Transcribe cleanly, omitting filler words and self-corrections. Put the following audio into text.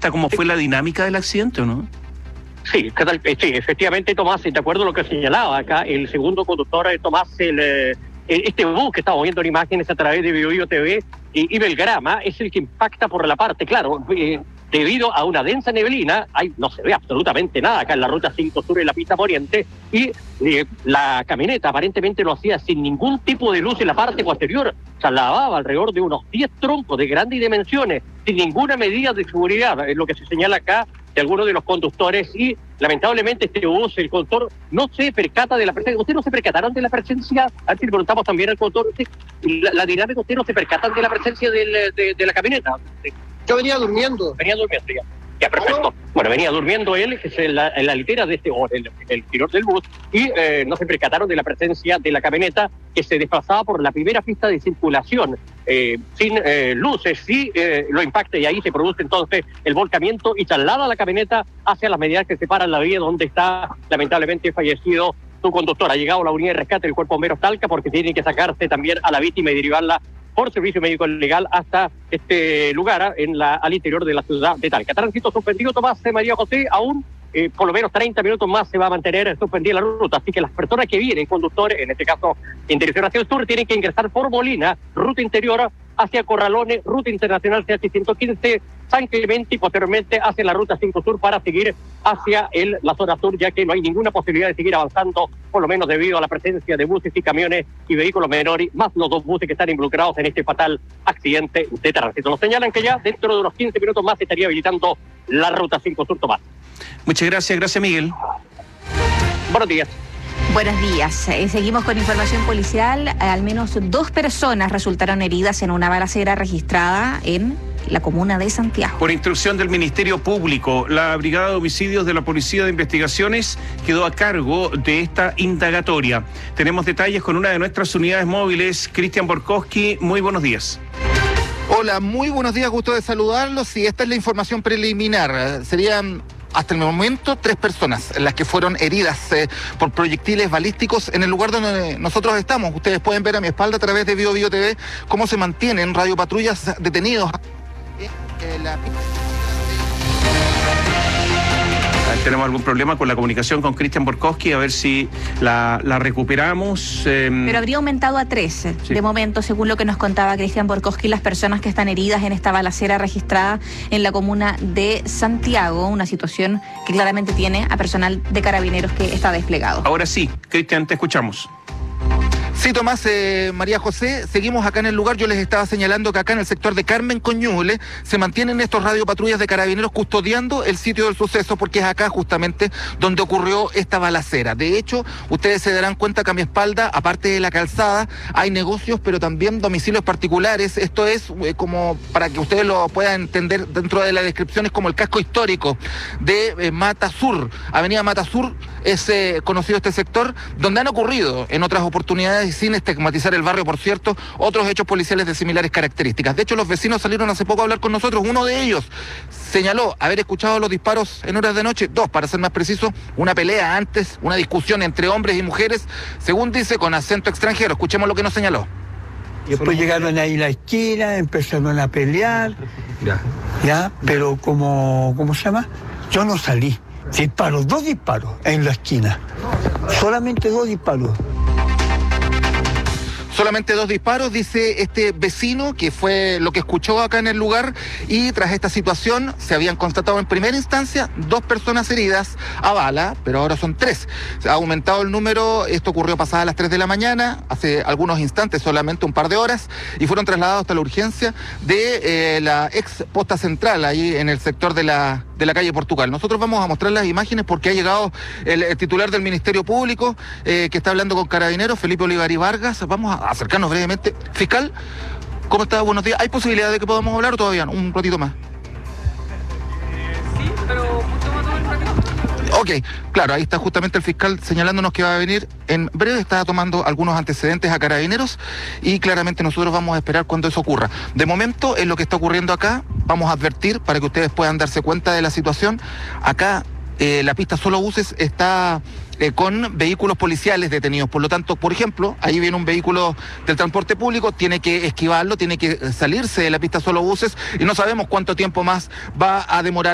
cuenta cómo fue la dinámica del accidente, ¿o no? Sí, sí, efectivamente, Tomás, de acuerdo a lo que señalaba acá, el segundo conductor, Tomás, este bus que estamos viendo en imágenes a través de BioBio TV y Belgrama, es el que impacta por la parte, claro, debido a una densa neblina, no se ve absolutamente nada acá en la ruta 5 Sur, en la pista poniente, y la camioneta aparentemente lo hacía sin ningún tipo de luz en la parte posterior, trasladaba alrededor de unos 10 troncos de grandes dimensiones, sin ninguna medida de seguridad, es lo que se señala acá de algunos de los conductores, y lamentablemente este bus, el conductor, no se percata de la presencia. ¿Ustedes no se percataron de la presencia? Así le preguntamos también al conductor, la dinámica, ¿ustedes no se percatan de la presencia de la camioneta? Yo venía durmiendo. Venía durmiendo, ya. Ya, perfecto. Bueno, venía durmiendo él, que es en la litera de el interior del bus, y no se percataron de la presencia de la camioneta que se desplazaba por la primera pista de circulación, sin luces, sí lo impacta, y ahí se produce entonces el volcamiento y traslada la camioneta hacia las medidas que separan la vía donde está lamentablemente fallecido su conductor. Ha llegado la unidad de rescate del Cuerpo de Bomberos Talca porque tienen que sacarse también a la víctima y derivarla por servicio médico legal hasta este lugar al interior de la ciudad de Talca. Tránsito suspendido, Tomás, María José, aún por lo menos 30 minutos más se va a mantener suspendida la ruta, así que las personas que vienen, conductores, en este caso en dirección hacia el sur, tienen que ingresar por Molina, ruta interior, hacia Corralones, ruta internacional CH115, San Clemente y posteriormente hacia la ruta 5 Sur para seguir hacia la zona sur, ya que no hay ninguna posibilidad de seguir avanzando, por lo menos debido a la presencia de buses y camiones y vehículos menores, más los dos buses que están involucrados en este fatal accidente de tránsito. Nos señalan que ya dentro de unos 15 minutos más se estaría habilitando la ruta 5 Sur, Tomás. Muchas gracias, Miguel. Buenos días. Buenos días. Seguimos con información policial. Al menos 2 personas resultaron heridas en una balacera registrada en la comuna de Santiago. Por instrucción del Ministerio Público, la Brigada de Homicidios de la Policía de Investigaciones quedó a cargo de esta indagatoria. Tenemos detalles con una de nuestras unidades móviles, Cristian Borkowski. Muy buenos días. Hola, muy buenos días, gusto de saludarlos. Y esta es la información preliminar. Serían hasta el momento 3 personas las que fueron heridas por proyectiles balísticos en el lugar donde nosotros estamos. Ustedes pueden ver a mi espalda a través de BioBio TV cómo se mantienen radiopatrullas detenidos. Tenemos algún problema con la comunicación con Cristian Borkowski, a ver si la recuperamos. Pero habría aumentado a 13, sí. De momento, según lo que nos contaba Cristian Borkowski, las personas que están heridas en esta balacera registrada en la comuna de Santiago, una situación que claramente tiene a personal de carabineros que está desplegado. Ahora sí, Cristian, te escuchamos. Sí, Tomás, María José, seguimos acá en el lugar. Yo les estaba señalando que acá en el sector de Carmen con Ñuble se mantienen estos radiopatrullas de carabineros custodiando el sitio del suceso, porque es acá justamente donde ocurrió esta balacera. De hecho, ustedes se darán cuenta que a mi espalda, aparte de la calzada, hay negocios, pero también domicilios particulares. Esto es como, para que ustedes lo puedan entender dentro de la descripción, es como el casco histórico de Mata Sur. Avenida Mata Sur es conocido este sector, donde han ocurrido en otras oportunidades, y sin estigmatizar el barrio, por cierto, otros hechos policiales de similares características. De hecho, los vecinos salieron hace poco a hablar con nosotros. Uno de ellos señaló haber escuchado los disparos en horas de noche, 2 para ser más preciso, una pelea antes, una discusión entre hombres y mujeres, según dice, con acento extranjero. Escuchemos lo que nos señaló. Y después llegaron ahí a la esquina, empezaron a pelear, ya, pero ¿cómo se llama? Yo no salí. 2 disparos en la esquina. Solamente 2 disparos. Solamente 2 disparos, dice este vecino, que fue lo que escuchó acá en el lugar, y tras esta situación se habían constatado en primera instancia 2 personas heridas a bala, pero ahora son 3. Se ha aumentado el número, esto ocurrió pasadas las 3 de la mañana, hace algunos instantes, solamente un par de horas, y fueron trasladados hasta la urgencia de la ex posta central, ahí en el sector de la calle Portugal. Nosotros vamos a mostrar las imágenes porque ha llegado el titular del Ministerio Público, que está hablando con Carabineros, Felipe Olivari Vargas. Vamos a acercarnos brevemente. Fiscal, ¿cómo está? Buenos días. ¿Hay posibilidad de que podamos hablar o todavía un ratito más? Sí, pero mucho más de un ratito. Ok, claro, ahí está justamente el fiscal señalándonos que va a venir en breve. Está tomando algunos antecedentes a Carabineros y claramente nosotros vamos a esperar cuando eso ocurra. De momento, en lo que está ocurriendo acá, vamos a advertir para que ustedes puedan darse cuenta de la situación. Acá la pista solo buses está con vehículos policiales detenidos. Por lo tanto, por ejemplo, ahí viene un vehículo del transporte público, tiene que esquivarlo, tiene que salirse de la pista solo buses y no sabemos cuánto tiempo más va a demorar.